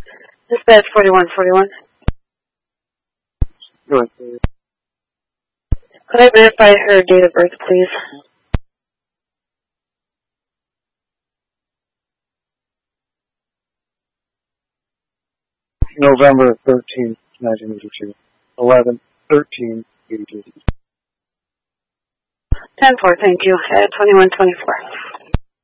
Dispatch 4141. Go ahead, please. Could I verify her date of birth, please? November 13th, 1982. 11/13/82. 10-4, thank you. At 2124.